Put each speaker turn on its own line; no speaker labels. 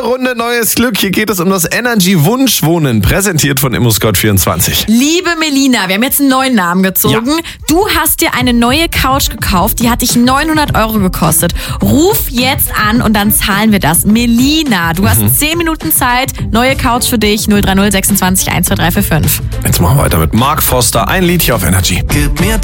Runde neues Glück. Hier geht es um das Energy Wunschwohnen, präsentiert von ImmoScout24.
Liebe Melina, wir haben jetzt einen neuen Namen gezogen. Ja. Du hast dir eine neue Couch gekauft, die hat dich 900 € gekostet. Ruf jetzt an und dann zahlen wir das. Melina, du hast 10 Minuten Zeit. Neue Couch für dich, 030 26 12345.
Jetzt machen wir weiter mit Mark Foster. Ein Lied hier auf Energy.
Gib mir